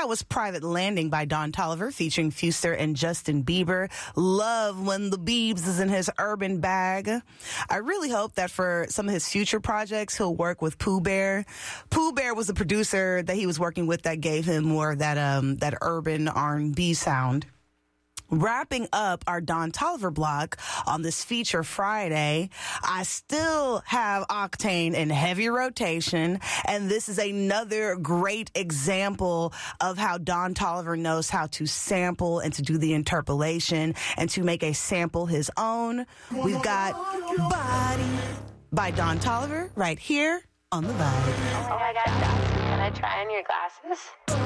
That was Private Landing by Don Toliver featuring Fuster and Justin Bieber. Love when the Biebs is in his urban bag. I really hope that for some of his future projects, he'll work with Pooh Bear. Pooh Bear was the producer that he was working with that gave him more of that urban R&B sound. Wrapping up our Don Toliver block on this Feature Friday, I still have Octane in heavy rotation, and this is another great example of how Don Toliver knows how to sample and to do the interpolation and to make a sample his own. We've got Body by Don Toliver right here on The Vibe. Oh my God, Doc, can I try on your glasses?